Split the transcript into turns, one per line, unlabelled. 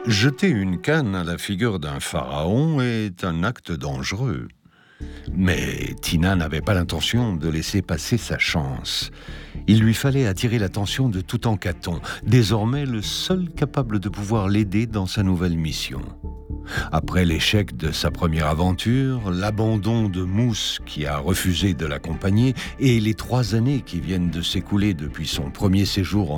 Jeter une canne à la figure d'un pharaon est un acte dangereux. Mais Tina n'avait pas l'intention de laisser passer sa chance. Il lui fallait attirer l'attention de Toutankhaton, désormais le seul capable de pouvoir l'aider dans sa nouvelle mission. Après l'échec de sa première aventure, l'abandon de Mousse qui a refusé de l'accompagner et les 3 années qui viennent de s'écouler depuis son premier séjour en